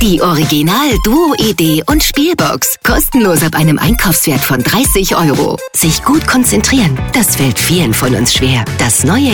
Die Original-Duo-Idee und Spielbox. Kostenlos ab einem Einkaufswert von 30 €. Sich gut konzentrieren, das fällt vielen von uns schwer. Das neue